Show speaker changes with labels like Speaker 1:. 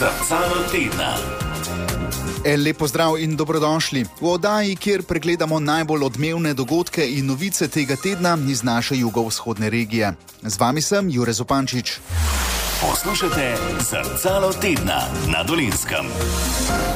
Speaker 1: Zrcalo tedna.
Speaker 2: Lep pozdrav in dobrodošli v oddaji, kjer pregledamo najbolj odmevne dogodke in novice tega tedna iz naše jugovzhodne regije. Z vami sem Jure Zupančič.
Speaker 1: Poslušate Zrcalo tedna na Dolenjskem.